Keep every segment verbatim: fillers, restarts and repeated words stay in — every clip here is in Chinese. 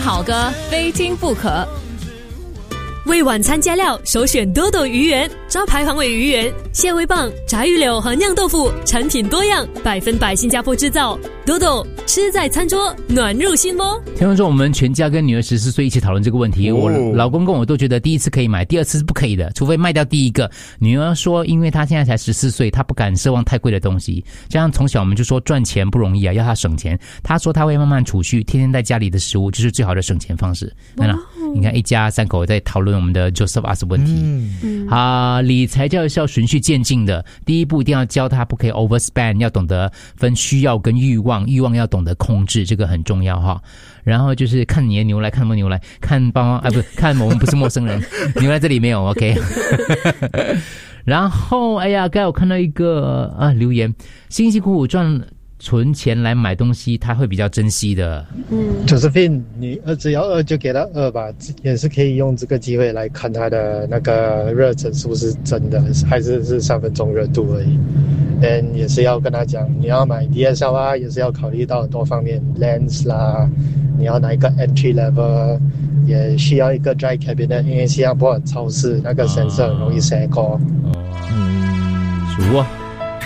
好歌，非听不可。 为晚餐加料，首选多多鱼圆，招牌黄尾鱼圆、蟹味棒、炸鱼柳和酿豆腐，产品多样，百分百新加坡制造。多多吃在餐桌，暖入心窝。 听说我们全家跟女儿十四岁一起讨论这个问题，哦、我老公跟我都觉得第一次可以买，第二次是不可以的，除非卖掉第一个。女儿说，因为她现在才十四岁，她不敢奢望太贵的东西。这样从小我们就说赚钱不容易啊，要她省钱。她说她会慢慢储蓄，天天在家里的食物就是最好的省钱方式。看到？你看一家三口在讨论我们的 Joseph ask 问题。嗯啊，理财教育是要循序渐进的。第一步一定要教他不可以 overspend， 要懂得分需要跟欲望，欲望要懂得控制，这个很重要哈。然后就是看你的牛来，看什么牛来？看帮啊，不是看我们不是陌生人，牛来这里没有 OK。然后哎呀，刚才我看到一个啊留言，辛辛苦苦赚存钱来买东西，他会比较珍惜的。 嗯 ，Josephine， 你儿子要饿就给他饿吧，也是可以用这个机会来看他的那个热忱是不是真的，还是是三分钟热度而已。嗯，也是要跟他讲，你要买 D S L R 也是要考虑到很多方面 ，lens 啦，你要拿一个 entry level， 也需要一个 dry cabinet， 因为新加坡超市那个 sensor 很容易塞口。 嗯，熟啊。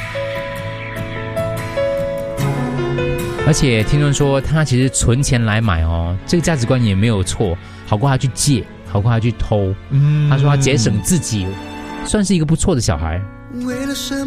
而且听众说他其实存钱来买哦，这个价值观也没有错，好过他去借，好过他去偷。嗯，他说他节省自己，算是一个不错的小孩。为了什